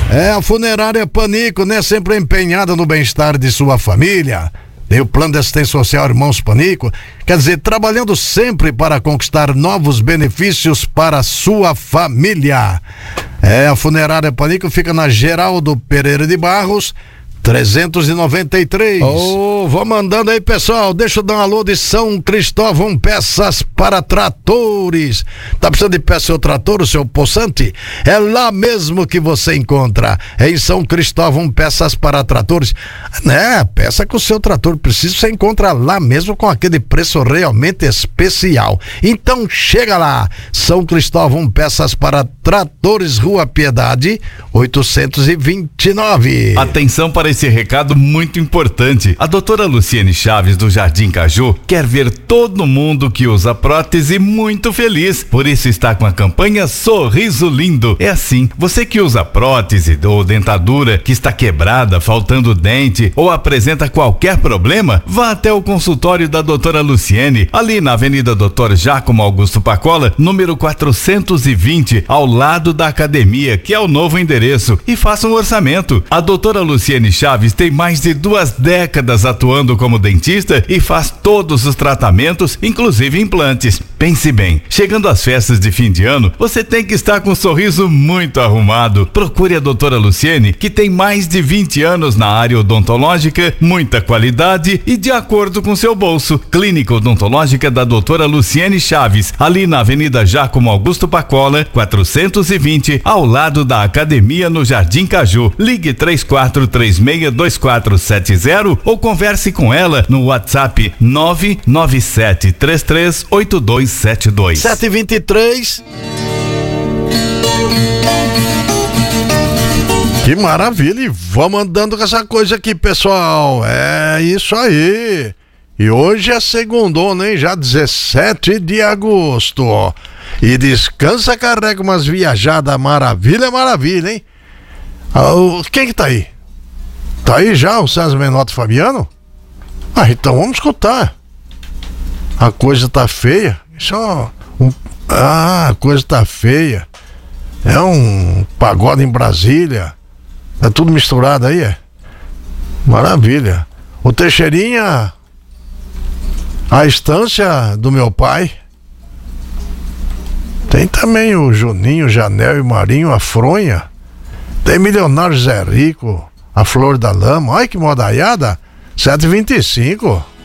É a Funerária Panico, né? Sempre empenhada no bem-estar de sua família. Tem o plano de assistência social Irmãos Panico, quer dizer, trabalhando sempre para conquistar novos benefícios para a sua família. A Funerária Panico fica na Geraldo Pereira de Barros, 393. Vou mandando aí, pessoal. Deixa eu dar um alô de São Cristóvão Peças para Tratores. Tá precisando de peça seu trator, o seu poçante? É lá mesmo que você encontra. É em São Cristóvão Peças para Tratores. Né? Peça que o seu trator precisa, você encontra lá mesmo com aquele preço realmente especial. Então chega lá. São Cristóvão Peças para Tratores, Rua Piedade, 829. Atenção para esse recado muito importante. A doutora Luciene Chaves do Jardim Caju quer ver todo mundo que usa prótese muito feliz. Por isso está com a campanha Sorriso Lindo. É assim, você que usa prótese ou dentadura que está quebrada, faltando dente ou apresenta qualquer problema, vá até o consultório da doutora Luciene, ali na Avenida Doutor Giacomo Augusto Pacola, número 420, ao lado da academia, que é o novo endereço, e faça um orçamento. A doutora Luciene Chaves tem mais de 2 décadas atuando como dentista e faz todos os tratamentos, inclusive implantes. Pense bem, chegando às festas de fim de ano, você tem que estar com um sorriso muito arrumado. Procure a doutora Luciene, que tem mais de 20 anos na área odontológica, muita qualidade e de acordo com seu bolso. Clínica Odontológica da doutora Luciene Chaves, ali na Avenida Giacomo Augusto Pacola, 420, ao lado da academia no Jardim Caju. Ligue 34362470 ou converse com ela no WhatsApp 997338272. 723. Que maravilha, e vamos andando com essa coisa aqui, pessoal. É isso aí. E hoje é segundona, hein? Já 17 de agosto. E descansa, carrega umas viajadas maravilha, hein? Quem que tá aí? Tá aí já o César Menotti Fabiano? Então vamos escutar. A coisa tá feia. A coisa tá feia. É um pagode em Brasília. É tudo misturado aí, é? Maravilha. O Teixeirinha, a estância do meu pai. Tem também o Juninho, Janel e Marinho, a Fronha. Tem Milionário Zé Rico, a Flor da Lama. Olha que modaiada. 725.